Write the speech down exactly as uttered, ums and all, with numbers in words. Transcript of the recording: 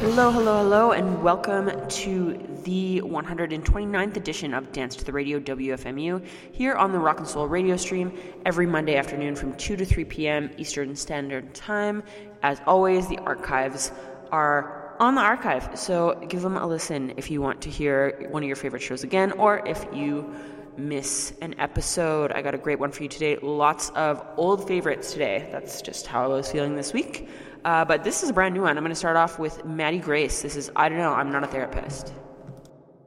Hello, hello, hello, and welcome to the one hundred twenty-ninth edition of Dance to the Radio W F M U here on the Rock and Soul radio stream every Monday afternoon from two to three p.m. Eastern Standard Time. As always, the archives are on the archive, so give them a listen if you want to hear one of your favorite shows again, or if you miss an episode. I got a great one for you today. Lots of old favorites today. That's just how I was feeling this week. Uh, but this is a brand new one. I'm going to start off with Maddie Grace. This is I Don't Know, I'm Not a Therapist.